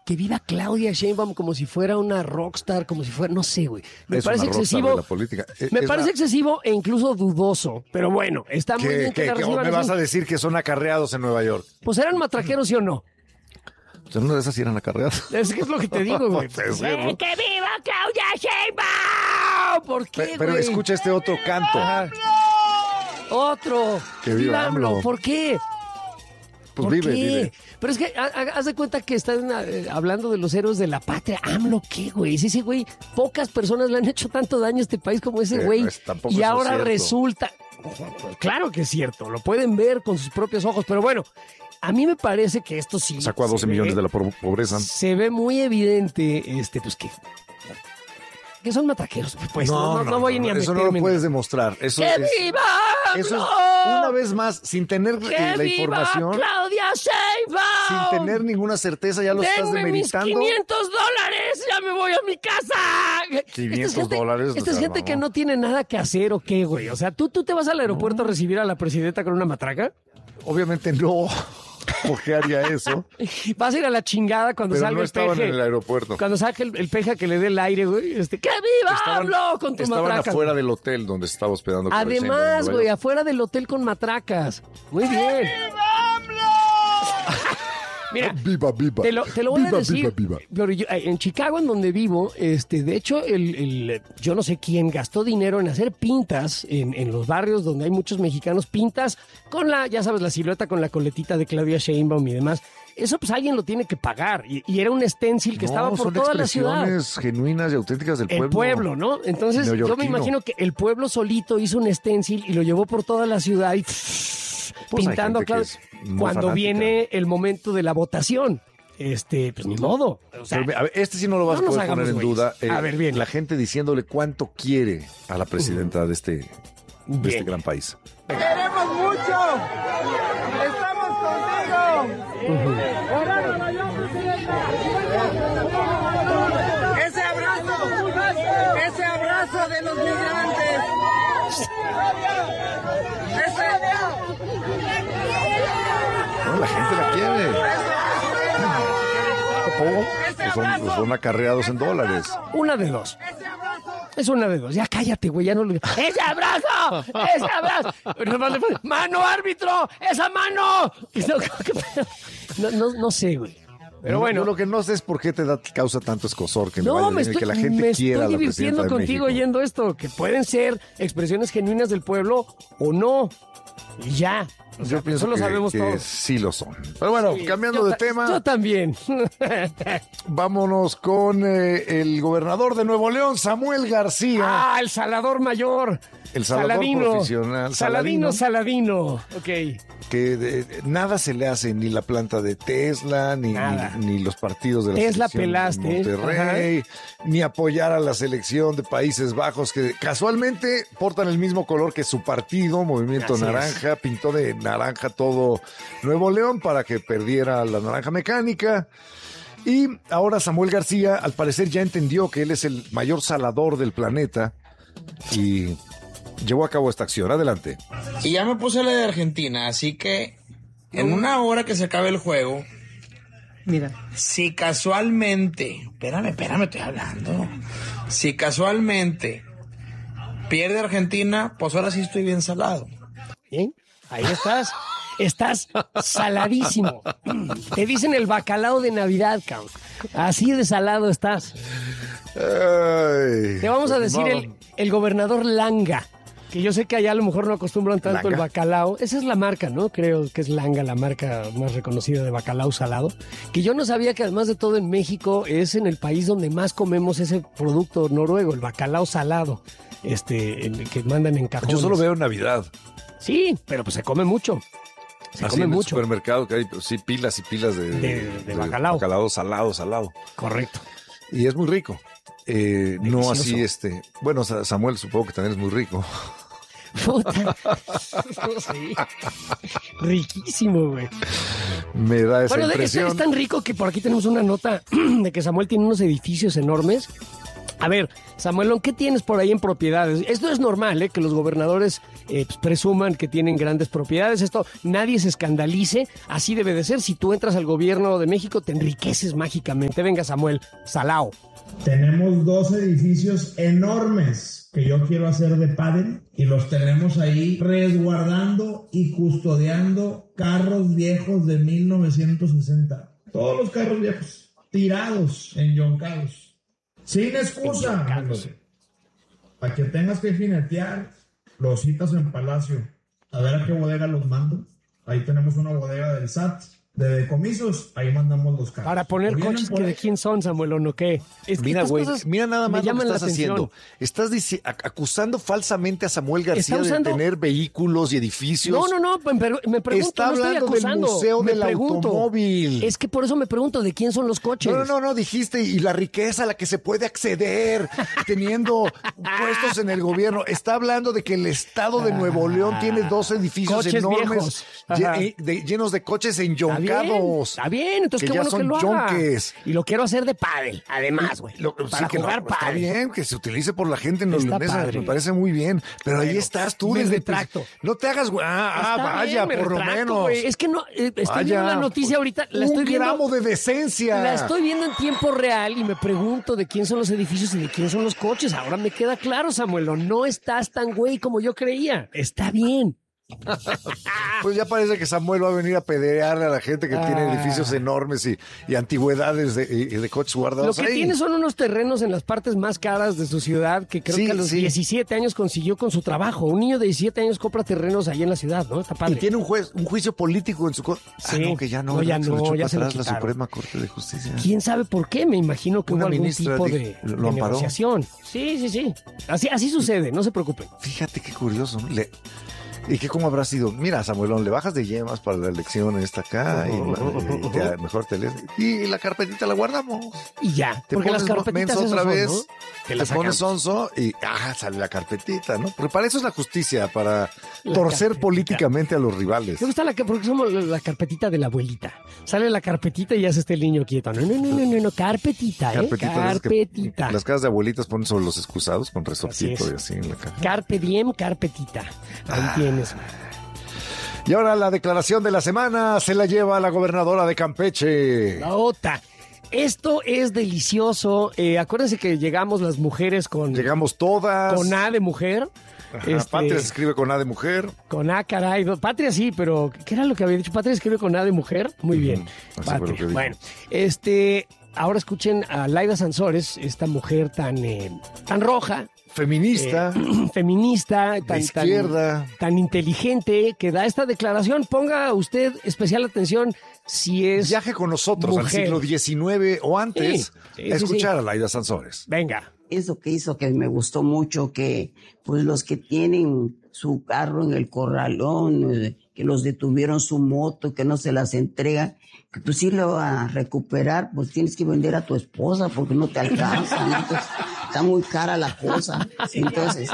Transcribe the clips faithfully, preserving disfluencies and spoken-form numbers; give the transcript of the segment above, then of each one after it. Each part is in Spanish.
que viva Claudia Sheinbaum como si fuera una rockstar, como si fuera, no sé, güey. Me es parece una excesivo. De la política. Me es parece la... excesivo e incluso dudoso, pero bueno, está muy ¿Qué, bien que qué, la qué, reciban. ¿Me vas a decir que son acarreados en Nueva York? Pues eran matraqueros, ¿sí o no? O sea, una de esas sí eran acarreados. Es que es lo que te digo, güey. Pues, sí, ¡Eh, ¿no? ¡Que viva Claudia Sheinbaum! ¿Por qué, Pe- Pero güey? escucha este otro canto. Ajá. Otro. Que viva AMLO. ¿Por qué? Pues ¿Por vive, qué? vive. Pero es que ha- ha- haz de cuenta que están eh, hablando de los héroes de la patria. AMLO, ¿qué, güey? Sí, sí, güey. Pocas personas le han hecho tanto daño a este país como ese Eh, güey. pues, tampoco y eso es ahora cierto. resulta... Claro que es cierto. Lo pueden ver con sus propios ojos. Pero bueno, a mí me parece que esto sí... Sacó a doce se millones ve- de la po- pobreza. Se ve muy evidente, este, pues que... Que son matraqueros, pues. No, no, no voy ni a Eso no meterme lo en- puedes demostrar. Eso ¡Que es, viva eso es, AMLO! una vez más, sin tener ¡Que eh, la viva información, Claudia Sheinbaum! sin tener ninguna certeza, ya lo estás ¡Denme mis demeritando. quinientos dólares! ¡Ya me voy a mi casa! quinientos Esta es gente- dólares, Esta o es sea, gente no. que no tiene nada que hacer, ¿o qué, güey? O sea, ¿tú, tú te vas al aeropuerto a recibir a la presidenta con una matraca? Obviamente no. ¿Por qué haría eso? Vas a ir a la chingada cuando Pero salga no el estaban peje. en el aeropuerto. Cuando saque el, el peje que le dé el aire, güey. Este, ¡que viva Estaban, AMLO con tu estaban matraca! afuera del hotel donde se estaba hospedando. Claudia Sheinbaum en Además, Nueva güey, York. afuera del hotel con matracas. Muy bien. Mira, Viva, viva. te lo, te lo voy Viva, a decir. viva, viva. Pero yo- en Chicago, en donde vivo, este, de hecho, el, el- yo no sé quién gastó dinero en hacer pintas en, en los barrios donde hay muchos mexicanos, pintas con la, ya sabes, la silueta con la coletita de Claudia Sheinbaum y demás. Eso pues alguien lo tiene que pagar. Y, y era un stencil que No, estaba por son toda la ciudad. expresiones genuinas y auténticas del El pueblo. pueblo, ¿no? Entonces yo me Neoyorquino. imagino que el pueblo solito hizo un stencil y lo llevó por toda la ciudad y Pues hay pintando a gente que Claudia. es muy Cuando fanática. viene el momento de la votación, este, pues ni modo. O sea, Pero, a ver, este sí no lo vas no a nos poder poner hagamos en duda. güeyes. A ver, bien. La gente diciéndole cuánto quiere a la presidenta de este, de este Bien. gran país. ¡Queremos mucho! ¡Estamos contigo! ¡Ese abrazo! ¡Ese abrazo de los migrantes! No, la gente la quiere. ¿Cómo? Pues son, pues son acarreados en dólares. una de dos. Es una de dos. Ya cállate, güey. Ya no le... ¡Ese abrazo! ¡Ese abrazo! Pero nomás le pone, ¡mano, árbitro! ¡Esa mano! Y no, ¿qué pedo? no, no, no sé, güey. Pero No, bueno. yo lo que no sé es por qué te da, causa tanto escosor que me No, vaya me bien y estoy, que la gente me quiera a estoy la divirtiendo presidenta de contigo México. oyendo esto, que pueden ser expresiones genuinas del pueblo o no. Y ya. O sea, Yo pienso eso lo que, sabemos que todos. sí lo son. Pero bueno, Sí, cambiando yo de ta- tema, Yo también. vámonos con eh, el gobernador de Nuevo León, Samuel García. ah, el salador mayor. El salador Saladino. profesional, Saladino, Saladino. Saladino. Ok. Que de- nada se le hace, ni la planta de Tesla, ni, Nada. ni, ni los partidos de la Tesla selección pelaste, de Monterrey, ni apoyar a la selección de Países Bajos, que casualmente portan el mismo color que su partido, Movimiento Así es. Naranja, pintó de naranja todo Nuevo León para que perdiera la naranja mecánica. Y ahora Samuel García, al parecer, ya entendió que él es el mayor salador del planeta y llevó a cabo esta acción. Adelante. Y ya me puse la de Argentina, así que en una hora que se acabe el juego, Mira, si casualmente, espérame, espérame, estoy hablando. Si casualmente pierde Argentina, pues ahora sí estoy bien salado. Bien, ahí estás. Estás saladísimo. Te dicen el bacalao de Navidad, cabrón. Así de salado estás. Ay, Te vamos a pues, decir no. el, el gobernador Langa, que yo sé que allá a lo mejor no acostumbran tanto el ¿Langa? bacalao. Esa es la marca, ¿no? Creo que es Langa, la marca más reconocida de bacalao salado. Que yo no sabía que además de todo en México es en el país donde más comemos ese producto noruego, el bacalao salado, este, el que mandan en cajones. Yo solo veo en Navidad. Sí, pero pues se come mucho. Se Así come en el mucho. supermercado que hay, pues, sí, pilas y pilas de, De- de bacalao. Bacalao salado, salado. Correcto. Y es muy rico. Eh, no Delicioso. así este. Bueno, Sa- Samuel supongo que también es muy rico. Puta. Sí. Riquísimo, güey. Me da esa Bueno, de- es, impresión. es tan rico que por aquí tenemos una nota de que Samuel tiene unos edificios enormes A ver, Samuelón, ¿qué tienes por ahí en propiedades? Esto es normal, ¿eh? Que los gobernadores eh, pues, presuman que tienen grandes propiedades. Esto nadie se escandalice. Así debe de ser. Si tú entras al gobierno de México, te enriqueces mágicamente. Venga, Samuel, salao. Tenemos dos edificios enormes que yo quiero hacer de pádel y los tenemos ahí resguardando y custodiando carros viejos de mil novecientos sesenta. Todos los carros viejos tirados, enyoncados. Sin excusa, para que tengas que jinetear, los citas en Palacio, a ver a qué bodega los mando. Ahí tenemos una bodega del S A T, de decomisos, ahí mandamos los carros. Para poner coches que de quién son, Samuel, ¿o no qué? Es que mira, güey, mira nada más lo que estás haciendo. Estás dici- acusando falsamente a Samuel García usando... de tener vehículos y edificios. No, no, no, me, me pregunto, Está no hablando estoy acusando. del Museo me del pregunto. Automóvil. Es que por eso me pregunto, ¿de quién son los coches? No, no, no, no, dijiste, y la riqueza a la que se puede acceder teniendo puestos en el gobierno. Está hablando de que el estado de Nuevo León tiene dos edificios coches enormes lle- de, llenos de coches enyoncados. Está bien, entonces que qué bueno ya que lo son haga. yonques. Y lo quiero hacer de pádel, además, güey. Para sí, jugar no, pádel. Está bien, que se utilice por la gente neolonesa, padre. me parece muy bien. Pero Bueno, ahí estás tú me desde... retracto. No te hagas... güey. Ah, ah, Está vaya, bien, me por retracto, lo menos. güey. Es que no, eh, estoy Vaya, viendo la noticia ahorita, la estoy un viendo... gramo de decencia. La estoy viendo en tiempo real y me pregunto de quién son los edificios y de quién son los coches. Ahora me queda claro, Samuel, no estás tan güey como yo creía. Está bien. Pues ya parece que Samuel va a venir a pederearle a la gente que ah. tiene edificios enormes y, y antigüedades de, y de coches guardados. Lo que ahí. tiene son unos terrenos en las partes más caras de su ciudad que creo sí, que a los sí. diecisiete años consiguió con su trabajo. Un niño de diecisiete años compra terrenos ahí en la ciudad, ¿no? Está padre. Y tiene un juez, un juicio político en su co- sí. Ah, no, que ya no, no ya se no, lo echó ya para se lo atrás la quitaron. Suprema Corte de Justicia. ¿Quién sabe por qué? Me imagino que Una hubo algún ministra tipo de, de, lo de amparó. negociación. Sí, sí, sí. Así, así sucede, no se preocupen. Fíjate qué curioso, ¿no? Le, ¿Y qué cómo habrá sido? Mira, Samuelón, le bajas de yemas para la elección esta acá y, y, y te, mejor te lees. Y la carpetita la guardamos. Y ya, te porque pones las carpetitas menso otra son, vez, ¿no? te, te pones sonso y ah, sale la carpetita, ¿no? Porque para eso es la justicia, para la torcer carpetita. políticamente a los rivales. Me gusta la porque somos la carpetita de la abuelita. Sale la carpetita y ya se está el niño quieto. No, no, no, no, no, no. carpetita, ¿eh? Carpetita, Carpetita. Que, las casas de abuelitas ponen sobre los excusados con resortito y así en la caja. Carpe diem, carpetita. Ahí ah. tienes. Y ahora la declaración de la semana se la lleva la gobernadora de Campeche. La otra. Esto es delicioso. Eh, acuérdense que llegamos las mujeres con... Llegamos todas. Con A de mujer. Ajá, este, Patria se escribe con A de mujer. Con A, caray. Patria sí, pero ¿qué era lo que había dicho? Patria se escribe con A de mujer. Muy bien. Uh-huh. Patria. Bueno, este... Ahora escuchen a Laida Sansores, esta mujer tan, eh, tan roja. Feminista. Eh, feminista. Tan, izquierda. Tan, tan inteligente que da esta declaración. Ponga usted especial atención si es Viaje con nosotros mujer. Al siglo diecinueve o antes sí, sí, a escuchar sí, sí. a Laida Sansores. Venga. Eso que hizo que me gustó mucho, que pues los que tienen su carro en el corralón, eh, que los detuvieron su moto, que no se las entregan, que pues si lo va a recuperar, pues tienes que vender a tu esposa porque no te alcanza, ¿no? Entonces, está muy cara la cosa. Entonces,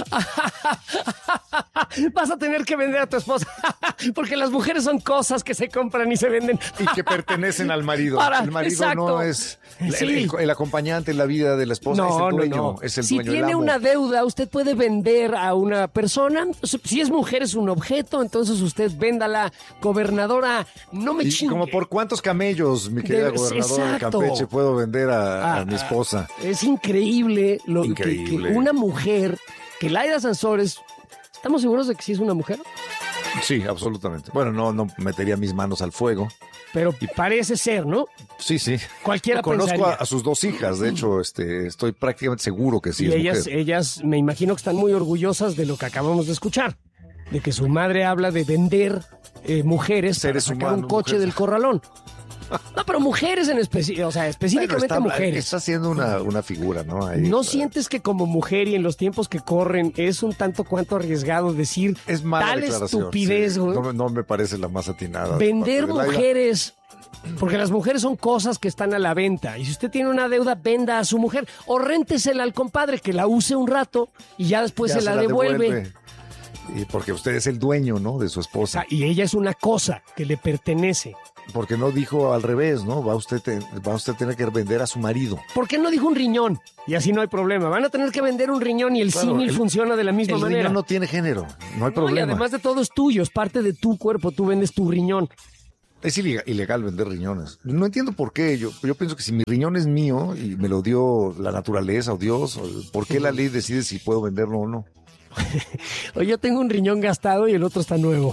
vas a tener que vender a tu esposa porque las mujeres son cosas que se compran y se venden y que pertenecen al marido. Para, el marido exacto. no es el, sí. el, el acompañante en la vida de la esposa, no, es el dueño, no, no. es el si dueño. Si tiene una deuda, usted puede vender a una persona. Si es mujer es un objeto, entonces usted véndala, gobernadora, no me chingue. ¿Como por cuántos camellos, mi querida de, gobernadora exacto. de Campeche, puedo vender a, ah, a mi esposa? Es increíble lo increíble. Que, que una mujer, que Laida Sansores, ¿estamos seguros de que sí es una mujer? Sí, absolutamente. Bueno, no, no metería mis manos al fuego. Pero parece ser, ¿no? Sí, sí. Cualquiera Conozco pensaría. a, a sus dos hijas, de hecho, este, estoy prácticamente seguro que sí y es ellas, mujer. ellas, me imagino que están muy orgullosas de lo que acabamos de escuchar, de que su madre habla de vender eh, mujeres Seres para sacar humanos, un coche mujeres. del corralón. No, pero mujeres en específico, o sea, específicamente bueno, está, mujeres. Está haciendo una, una figura, ¿no? Ahí, ¿No para... sientes que como mujer y en los tiempos que corren es un tanto cuanto arriesgado decir es mala tal estupidez? Sí. No, no me parece la más atinada. Vender mujeres, porque las mujeres son cosas que están a la venta. Y si usted tiene una deuda, venda a su mujer o réntesela al compadre que la use un rato y ya después ya se, la, la devuelve. devuelve. Y porque usted es el dueño, ¿no? De su esposa. O sea, y ella es una cosa que le pertenece. porque no dijo al revés, ¿no? Va usted, te, va usted a tener que vender a su marido. ¿Por qué no dijo un riñón? Y así no hay problema. Van a tener que vender un riñón y el Claro, símil el- funciona de la misma El manera. riñón no tiene género, no hay No, y problema. además de todo es tuyo, es parte de tu cuerpo, tú vendes tu riñón. Es ilegal, ilegal vender riñones. No entiendo por qué. Yo, yo pienso que si mi riñón es mío y me lo dio la naturaleza o Dios, ¿por qué la ley decide si puedo venderlo o no? O yo tengo un riñón gastado y el otro está nuevo.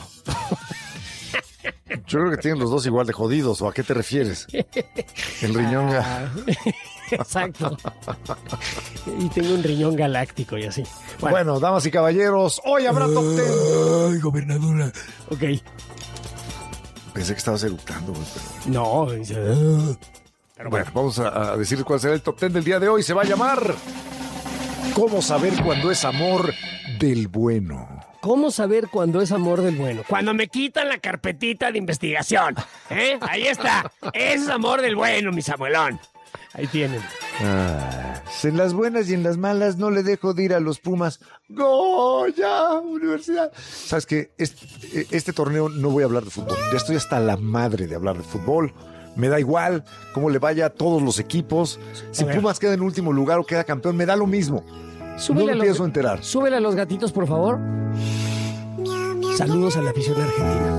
Yo creo que tienen los dos igual de jodidos. ¿O a qué te refieres? El riñón... ga- Ah, exacto. Y tengo un riñón galáctico y así. Bueno, Bueno, damas y caballeros, hoy habrá top ten. Ay, gobernadora. Ok. Pensé que estabas eructando, güey, pero... No, dice, "Ah". Pero bueno, vamos a, a decir cuál será el top ten del día de hoy. Se va a llamar ¿Cómo saber cuándo es amor del bueno? ¿Cómo saber cuándo es amor del bueno? Cuando me quitan la carpetita de investigación. ¿Eh? Ahí está. Ese es amor del bueno, mi Samuelón. Ahí tienen. Ah, en las buenas y en las malas no le dejo de ir a los Pumas. ¡Goya! Universidad. ¿Sabes qué? Este, este torneo no voy a hablar de fútbol. Ya estoy hasta la madre de hablar de fútbol. Me da igual cómo le vaya a todos los equipos. Si A ver. Pumas queda en último lugar o queda campeón, me da lo mismo. Súbele no a me los- pienso enterar. Súbele a los gatitos, por favor. Saludos a la afición argentina.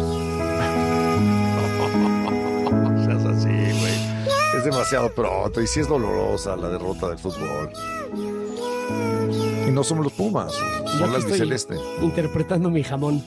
No seas así, güey. Es demasiado pronto y sí es dolorosa la derrota del fútbol. Y no somos los Pumas, Yo son aquí las estoy biceleste. interpretando mi jamón.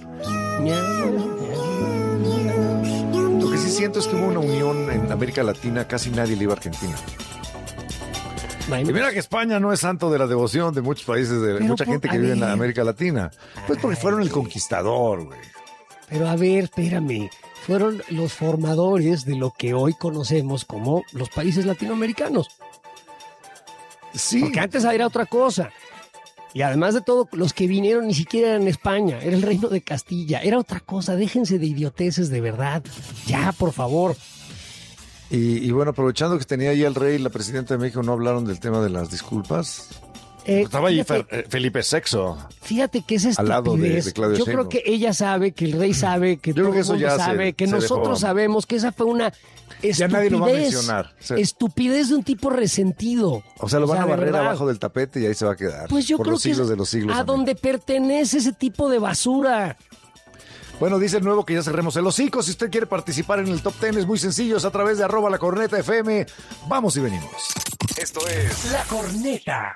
Lo que sí siento es que hubo una unión en América Latina, casi nadie le iba a Argentina. Bueno, Y mira que España no es santo de la devoción de muchos países, de Pero mucha por- gente que a vive en la ver. América Latina. Pues porque fueron el conquistador, güey. pero a ver, espérame. Fueron los formadores de lo que hoy conocemos como los países latinoamericanos. Sí, Porque antes era otra cosa. Y además de todo, los que vinieron ni siquiera eran España, era el reino de Castilla, era otra cosa. Déjense de idioteces de verdad. Ya, por favor. y, y bueno, aprovechando que tenía ahí el rey y la presidenta de México, ¿no hablaron del tema de las disculpas? Eh, Estaba ahí fíjate, Fer- eh, Felipe sexto. fíjate que esa al lado de- estupidez, de Claudia yo Sheinbaum. creo que ella sabe, que el rey sabe, que Yo creo todo que el eso mundo ya se- sabe, que se nosotros dejó. sabemos que esa fue una estupidez, Ya nadie lo va a mencionar. Sí. estupidez de un tipo resentido. O sea, lo van sea, a de barrer verdad. abajo del tapete y ahí se va a quedar. Pues yo por creo los que siglos es de los siglos. a amén. donde pertenece ese tipo de basura. Bueno, dice el nuevo que ya cerremos el hocico. Si usted quiere participar en el top ten, es muy sencillo, es a través de arroba la corneta F M. Vamos y venimos. Esto es La corneta.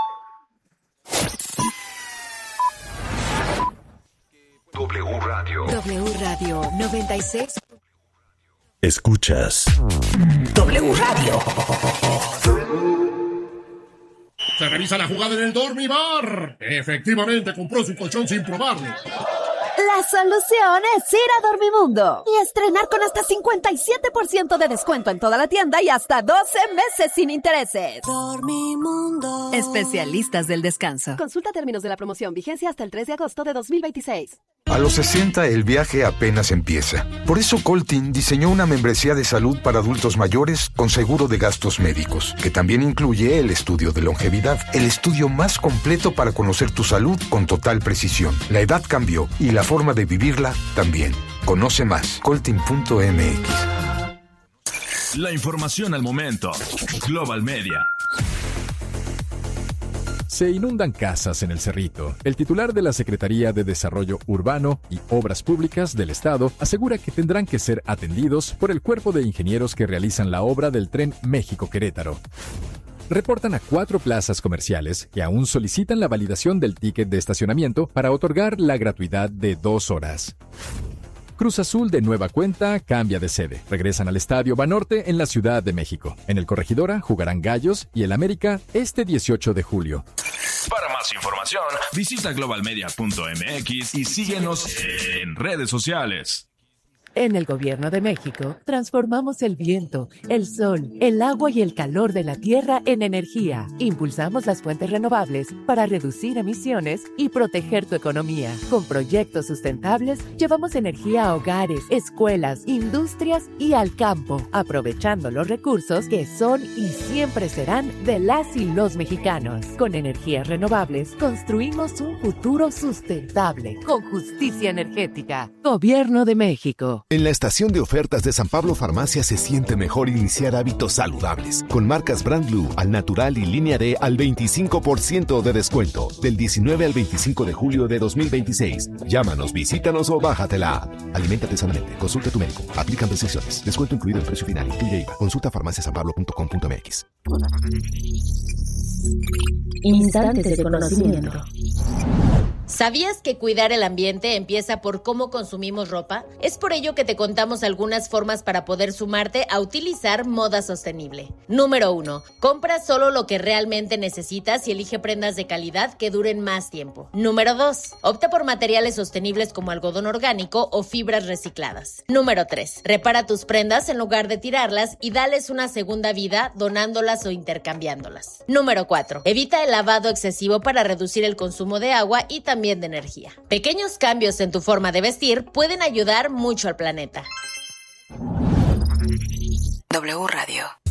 W Radio. W Radio noventa y seis. Escuchas. W Radio. Se revisa la jugada en el Dormibar. Efectivamente, compró su colchón sin probarlo. La solución es ir a Dormimundo y estrenar con hasta cincuenta y siete por ciento de descuento en toda la tienda y hasta doce meses sin intereses. Dormimundo. Especialistas del descanso. Consulta términos de la promoción, vigencia hasta el tres de agosto de dos mil veintiséis. A los sesenta el viaje apenas empieza. Por eso Coltin diseñó una membresía de salud para adultos mayores con seguro de gastos médicos, que también incluye el estudio de longevidad, el estudio más completo para conocer tu salud con total precisión. La edad cambió y la forma de vivirla también. Conoce más, coltin punto m x. La información al momento. Global Media. Se inundan casas en el Cerrito. El titular de la Secretaría de Desarrollo Urbano y Obras Públicas del Estado asegura que tendrán que ser atendidos por el cuerpo de ingenieros que realizan la obra del tren México-Querétaro. Reportan a cuatro plazas comerciales que aún solicitan la validación del ticket de estacionamiento para otorgar la gratuidad de dos horas. Cruz Azul de nueva cuenta cambia de sede. Regresan al Estadio Banorte en la Ciudad de México. En el Corregidora jugarán Gallos y el América este dieciocho de julio. Para más información, visita global media punto m x y síguenos en redes sociales. En el Gobierno de México, transformamos el viento, el sol, el agua y el calor de la tierra en energía. Impulsamos las fuentes renovables para reducir emisiones y proteger tu economía. Con proyectos sustentables, llevamos energía a hogares, escuelas, industrias y al campo, aprovechando los recursos que son y siempre serán de las y los mexicanos. Con energías renovables, construimos un futuro sustentable, con justicia energética. Gobierno de México. En la estación de ofertas de San Pablo Farmacia se siente mejor iniciar hábitos saludables. Con marcas Brand Blue, Al Natural y Línea D al veinticinco por ciento de descuento. Del diecinueve al veinticinco de julio de dos mil veintiséis. Llámanos, visítanos o bájate la app. Aliméntate sanamente. Consulta a tu médico. Aplican restricciones. Descuento incluido en precio final. Incluye I V A. Consulta farmacia san pablo punto com punto m x. Instantes de conocimiento. ¿Sabías que cuidar el ambiente empieza por cómo consumimos ropa? Es por ello que te contamos algunas formas para poder sumarte a utilizar moda sostenible. Número uno. Compra solo lo que realmente necesitas y elige prendas de calidad que duren más tiempo. Número dos. Opta por materiales sostenibles como algodón orgánico o fibras recicladas. Número tres. Repara tus prendas en lugar de tirarlas y dales una segunda vida donándolas o intercambiándolas. Número cuatro. Evita el lavado excesivo para reducir el consumo de agua y también de energía. Pequeños cambios en tu forma de vestir pueden ayudar mucho al planeta. W Radio.